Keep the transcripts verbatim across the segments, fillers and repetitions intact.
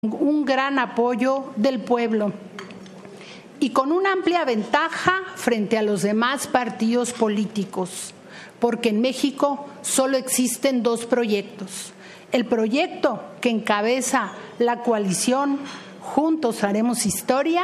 un gran apoyo del pueblo y con una amplia ventaja frente a los demás partidos políticos, porque en México solo existen dos proyectos. El proyecto que encabeza la coalición Juntos Haremos Historia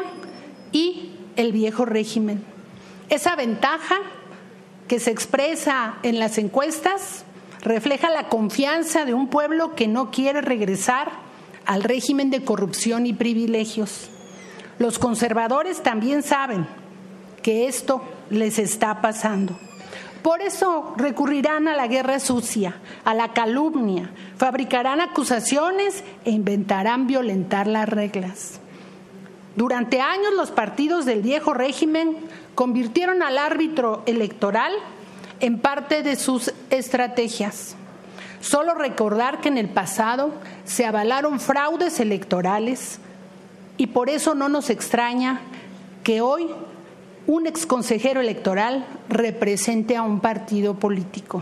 y el viejo régimen. Esa ventaja que se expresa en las encuestas refleja la confianza de un pueblo que no quiere regresar al régimen de corrupción y privilegios. Los conservadores también saben que esto les está pasando. Por eso recurrirán a la guerra sucia, a la calumnia, fabricarán acusaciones e inventarán violentar las reglas. Durante años los partidos del viejo régimen convirtieron al árbitro electoral en parte de sus estrategias. Solo recordar que en el pasado se avalaron fraudes electorales y por eso no nos extraña que hoy un exconsejero electoral represente a un partido político.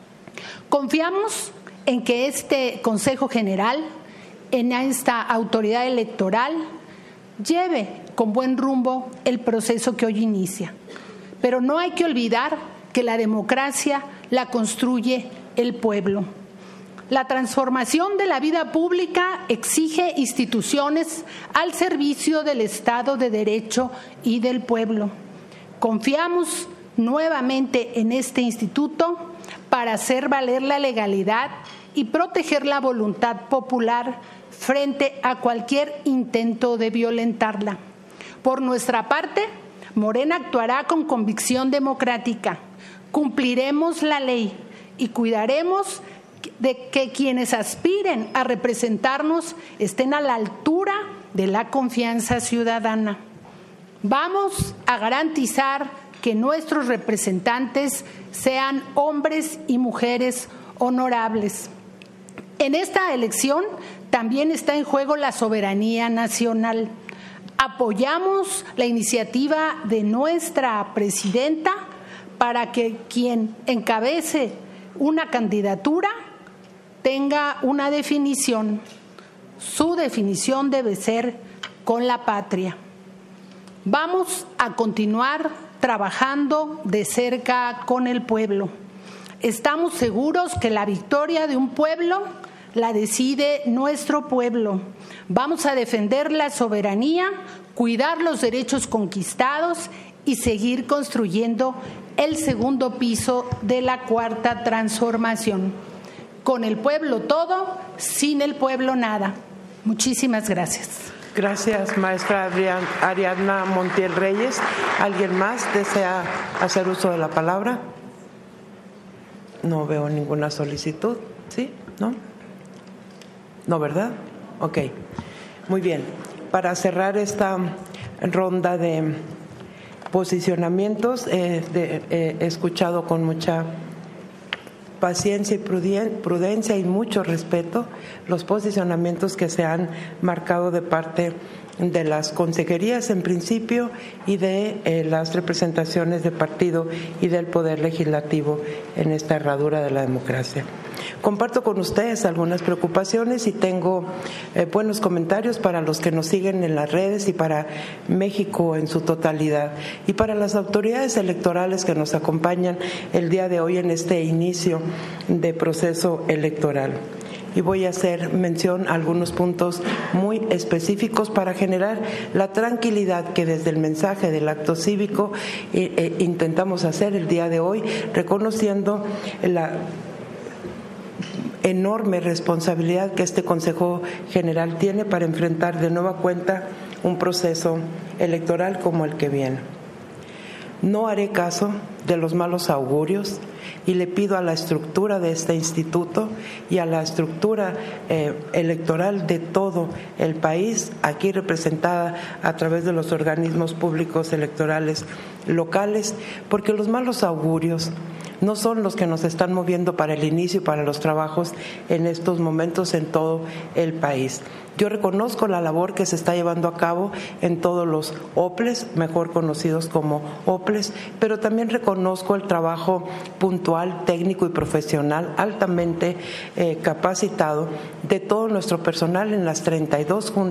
Confiamos en que este Consejo General, en esta autoridad electoral, lleve con buen rumbo el proceso que hoy inicia. Pero no hay que olvidar que la democracia la construye el pueblo. La transformación de la vida pública exige instituciones al servicio del Estado de Derecho y del pueblo. Confiamos nuevamente en este instituto para hacer valer la legalidad y proteger la voluntad popular frente a cualquier intento de violentarla. Por nuestra parte, Morena actuará con convicción democrática, cumpliremos la ley y cuidaremos de que quienes aspiren a representarnos estén a la altura de la confianza ciudadana. Vamos a garantizar que nuestros representantes sean hombres y mujeres honorables. En esta elección también está en juego la soberanía nacional. Apoyamos la iniciativa de nuestra presidenta para que quien encabece una candidatura tenga una definición. Su definición debe ser con la patria. Vamos a continuar trabajando de cerca con el pueblo. Estamos seguros que la victoria de un pueblo la decide nuestro pueblo. Vamos a defender la soberanía, cuidar los derechos conquistados y seguir construyendo el segundo piso de la cuarta transformación. Con el pueblo todo, sin el pueblo nada. Muchísimas gracias. Gracias, maestra Ariadna Montiel Reyes. ¿Alguien más desea hacer uso de la palabra? No veo ninguna solicitud. ¿Sí? ¿No? ¿No, verdad? Ok. Muy bien. Para cerrar esta ronda de posicionamientos, eh, de, eh, he escuchado con mucha paciencia y prudencia y mucho respeto los posicionamientos que se han marcado de parte de las consejerías en principio y de eh, las representaciones de partido y del Poder Legislativo en esta herradura de la democracia. Comparto con ustedes algunas preocupaciones y tengo eh, buenos comentarios para los que nos siguen en las redes y para México en su totalidad y para las autoridades electorales que nos acompañan el día de hoy en este inicio de proceso electoral. Y voy a hacer mención a algunos puntos muy específicos para generar la tranquilidad que desde el mensaje del acto cívico eh, eh, intentamos hacer el día de hoy, reconociendo la enorme responsabilidad que este Consejo General tiene para enfrentar de nueva cuenta un proceso electoral como el que viene. No haré caso de los malos augurios y le pido a la estructura de este instituto y a la estructura eh, electoral de todo el país, aquí representada a través de los organismos públicos electorales locales, porque los malos augurios no son los que nos están moviendo para el inicio y para los trabajos en estos momentos en todo el país. Yo reconozco la labor que se está llevando a cabo en todos los O P L E S, mejor conocidos como O P L E S, pero también reconozco el trabajo puntual, técnico y profesional altamente eh, capacitado de todo nuestro personal en las treinta y dos juntas